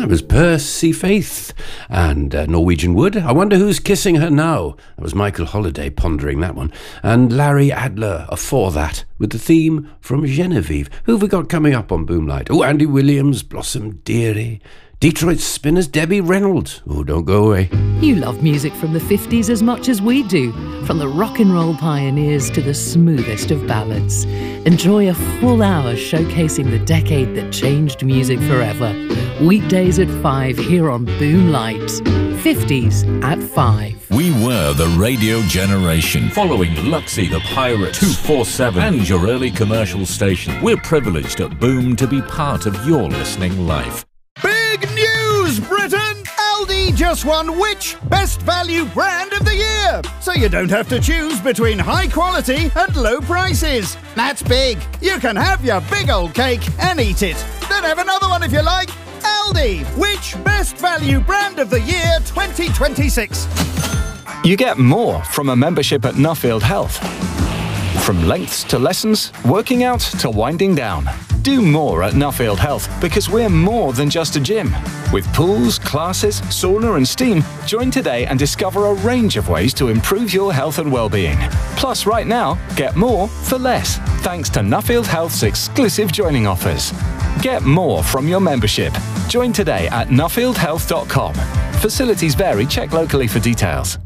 That was Percy Faith and Norwegian Wood. I Wonder Who's Kissing Her Now. That was Michael Holiday pondering that one. And Larry Adler afore that with the theme from Genevieve. Who have we got coming up on Boomlight? Oh, Andy Williams, Blossom Dearie, Detroit Spinners, Debbie Reynolds. Oh, don't go away. You love music from the 50s as much as we do, from the rock and roll pioneers to the smoothest of ballads. Enjoy a full hour showcasing the decade that changed music forever. Weekdays at 5 here on Boomlight. 50s at 5. We were the radio generation, following Luxy the Pirate, 247 and your early commercial station. We're privileged at Boom to be part of your listening life. Big news, Britain! Aldi just won which Best Value Brand of the Year? So you don't have to choose between high quality and low prices. That's big. You can have your big old cake and eat it. Then have another one if you like. Aldi, which Best Value Brand of the Year 2026? You get more from a membership at Nuffield Health. From lengths to lessons, working out to winding down. Do more at Nuffield Health because we're more than just a gym. With pools, classes, sauna and steam, join today and discover a range of ways to improve your health and well-being. Plus, right now, get more for less, thanks to Nuffield Health's exclusive joining offers. Get more from your membership. Join today at nuffieldhealth.com. Facilities vary. Check locally for details.